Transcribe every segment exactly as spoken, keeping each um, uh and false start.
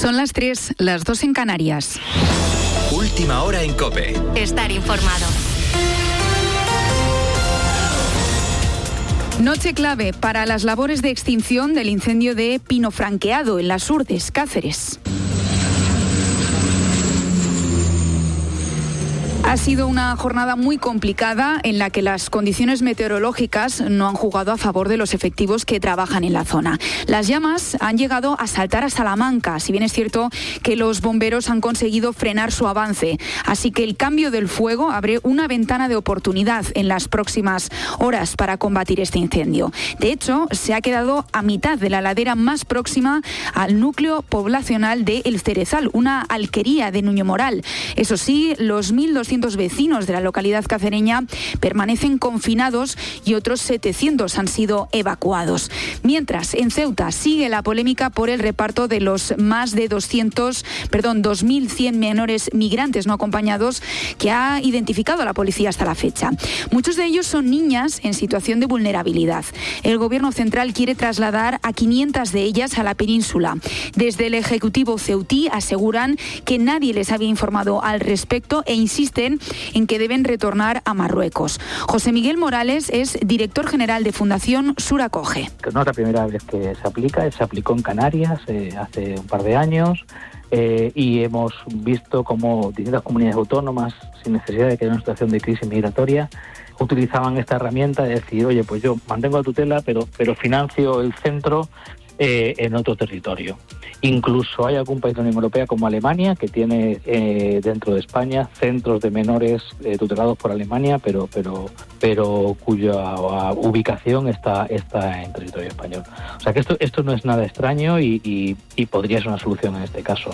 Son las tres, las dos en Canarias. Última hora en COPE. Estar informado. Noche clave para las labores de extinción del incendio de Pino Franqueado en Las Hurdes, Cáceres. Ha sido una jornada muy complicada en la que las condiciones meteorológicas no han jugado a favor de los efectivos que trabajan en la zona. Las llamas han llegado a saltar a Salamanca, si bien es cierto que los bomberos han conseguido frenar su avance. Así que el cambio del fuego abre una ventana de oportunidad en las próximas horas para combatir este incendio. De hecho, se ha quedado a mitad de la ladera más próxima al núcleo poblacional de El Cerezal, una alquería de Nuño Moral. Eso sí, los mil doscientos vecinos de la localidad cacereña permanecen confinados y otros setecientos han sido evacuados. Mientras, en Ceuta sigue la polémica por el reparto de los más de doscientos, perdón, dos mil cien menores migrantes no acompañados que ha identificado la policía hasta la fecha. Muchos de ellos son niñas en situación de vulnerabilidad. El gobierno central quiere trasladar a quinientas de ellas a la península. Desde el Ejecutivo ceutí aseguran que nadie les había informado al respecto e insisten en que deben retornar a Marruecos. José Miguel Morales es director general de Fundación Sur Acoge. No es la primera vez que se aplica, se aplicó en Canarias eh, hace un par de años eh, y hemos visto cómo distintas comunidades autónomas, sin necesidad de que haya una situación de crisis migratoria, utilizaban esta herramienta de decir, oye, pues yo mantengo la tutela, pero, pero financio el centro Eh, en otro territorio. Incluso hay algún país de la Unión Europea como Alemania que tiene eh, dentro de España centros de menores eh, tutelados por Alemania, pero pero pero cuya uh, ubicación está está en territorio español. O sea que esto esto no es nada extraño y, y, y podría ser una solución en este caso.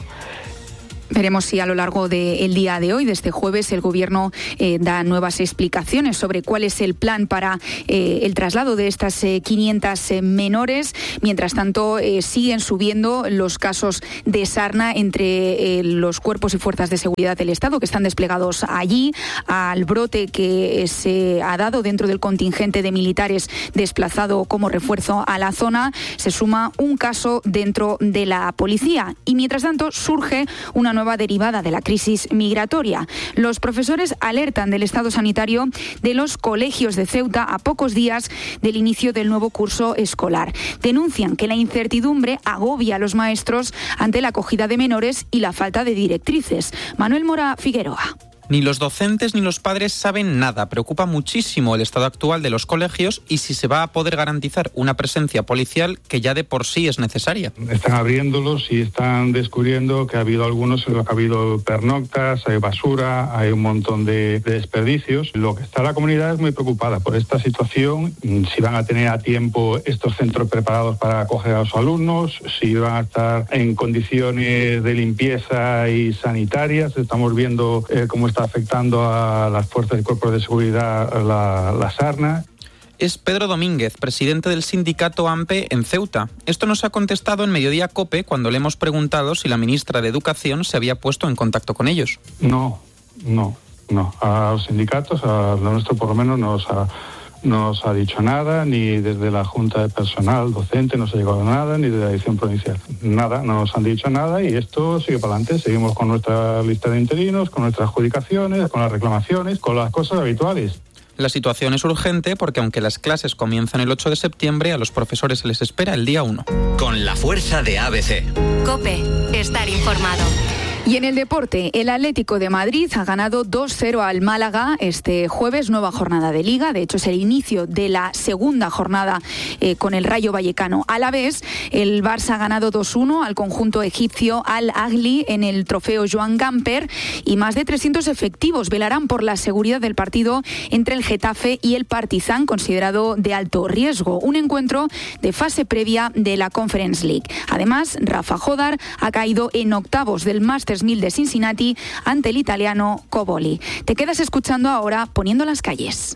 Veremos si a lo largo del día de hoy, de este jueves, el Gobierno eh, da nuevas explicaciones sobre cuál es el plan para eh, el traslado de estas eh, quinientas eh, menores. Mientras tanto, eh, siguen subiendo los casos de sarna entre eh, los cuerpos y fuerzas de seguridad del Estado que están desplegados allí, al brote que se ha dado dentro del contingente de militares desplazado como refuerzo a la zona. Se suma un caso dentro de la policía y, mientras tanto, surge una nueva nueva derivada de la crisis migratoria. Los profesores alertan del estado sanitario de los colegios de Ceuta a pocos días del inicio del nuevo curso escolar. Denuncian que la incertidumbre agobia a los maestros ante la acogida de menores y la falta de directrices. Manuel Mora Figueroa. Ni los docentes ni los padres saben nada. Preocupa muchísimo el estado actual de los colegios y si se va a poder garantizar una presencia policial que ya de por sí es necesaria. Están abriéndolos y están descubriendo que ha habido algunos en los que ha habido pernoctas, hay basura, hay un montón de, de desperdicios. Lo que está la comunidad es muy preocupada por esta situación, si van a tener a tiempo estos centros preparados para acoger a los alumnos, si van a estar en condiciones de limpieza y sanitarias. Estamos viendo eh, cómo está afectando a las fuerzas y cuerpos de seguridad la, la sarna. Es Pedro Domínguez, presidente del sindicato AMPE en Ceuta. Esto nos ha contestado en Mediodía COPE cuando le hemos preguntado si la ministra de Educación se había puesto en contacto con ellos. No, no, no. A los sindicatos, a lo nuestro por lo menos, nos ha, nos ha dicho nada, ni desde la Junta de Personal Docente nos ha llegado nada, ni de la Dirección Provincial. Nada, no nos han dicho nada y esto sigue para adelante. Seguimos con nuestra lista de interinos, con nuestras adjudicaciones, con las reclamaciones, con las cosas habituales. La situación es urgente porque aunque las clases comienzan el ocho de septiembre, a los profesores se les espera el día uno. Con la fuerza de A B C. COPE, estar informado. Y en el deporte, el Atlético de Madrid ha ganado dos cero al Málaga este jueves, nueva jornada de Liga. De hecho, es el inicio de la segunda jornada eh, con el Rayo Vallecano. A la vez, el Barça ha ganado dos uno al conjunto egipcio Al Ahly en el trofeo Joan Gamper y más de trescientos efectivos velarán por la seguridad del partido entre el Getafe y el Partizan, considerado de alto riesgo. Un encuentro de fase previa de la Conference League. Además, Rafa Jodar ha caído en octavos del Masters mil de Cincinnati ante el italiano Coboli. Te quedas escuchando ahora Poniendo las calles.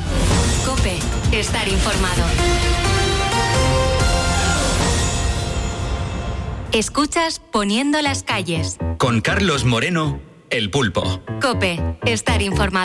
COPE, estar informado. Escuchas Poniendo las calles. Con Carlos Moreno, El Pulpo. COPE, estar informado.